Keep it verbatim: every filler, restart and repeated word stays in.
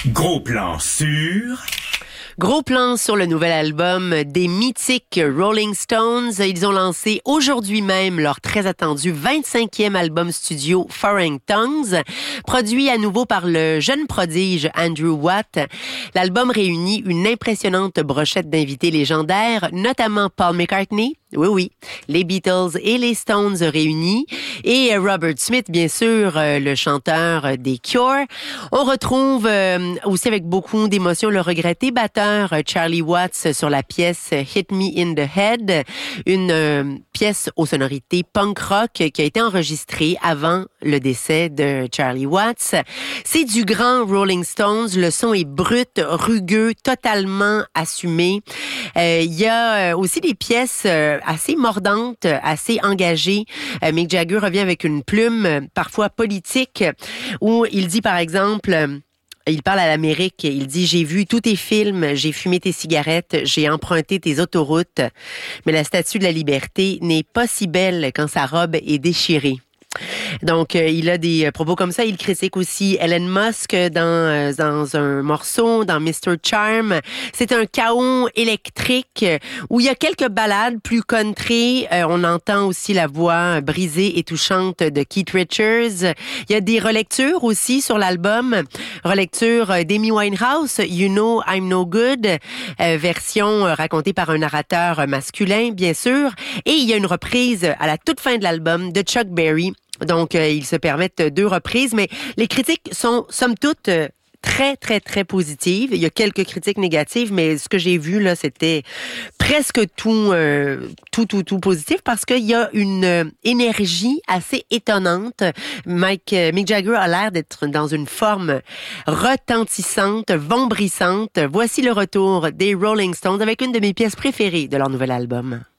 Gros plan sur... Gros plan sur le nouvel album des mythiques Rolling Stones. Ils ont lancé aujourd'hui même leur très attendu vingt-cinquième album studio Foreign Tongues, produit à nouveau par le jeune prodige Andrew Watt. L'album réunit une impressionnante brochette d'invités légendaires, notamment Paul McCartney, oui, oui, les Beatles et les Stones réunis, et Robert Smith, bien sûr, le chanteur des Cure. On retrouve aussi avec beaucoup d'émotion le regretté batteur Charlie Watts sur la pièce Hit Me in the Head, une euh, pièce aux sonorités punk rock qui a été enregistrée avant le décès de Charlie Watts. C'est du grand Rolling Stones, le son est brut, rugueux, totalement assumé. Euh, il y a aussi des pièces euh, assez mordantes, assez engagées. Euh, Mick Jagger revient avec une plume parfois politique où il dit par exemple... Il parle à l'Amérique, il dit « J'ai vu tous tes films, j'ai fumé tes cigarettes, j'ai emprunté tes autoroutes, mais la Statue de la Liberté n'est pas si belle quand sa robe est déchirée. » Donc, euh, il a des propos comme ça. Il critique aussi Elon Musk dans, euh, dans un morceau, dans mister Charm. C'est un chaos électrique où il y a quelques ballades plus country. Euh, on entend aussi la voix brisée et touchante de Keith Richards. Il y a des relectures aussi sur l'album. Relecture d'Amy Winehouse, You Know I'm No Good, euh, version racontée par un narrateur masculin, bien sûr. Et il y a une reprise à la toute fin de l'album de Chuck Berry. Donc, euh, ils se permettent deux reprises, mais les critiques sont, somme toute, euh, très, très, très positives. Il y a quelques critiques négatives, mais ce que j'ai vu, là, c'était presque tout, euh, tout, tout, tout positif parce qu'il y a une euh, énergie assez étonnante. Mike, euh, Mick Jagger a l'air d'être dans une forme retentissante, vombrissante. Voici le retour des Rolling Stones avec une de mes pièces préférées de leur nouvel album.